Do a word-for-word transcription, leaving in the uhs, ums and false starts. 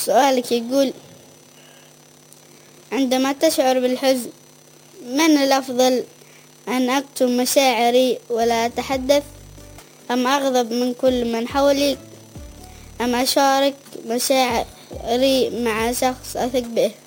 سؤالك يقول: عندما تشعر بالحزن من الأفضل، أن أكتم مشاعري ولا أتحدث، أم أغضب من كل من حولي، أم أشارك مشاعري مع شخص أثق به؟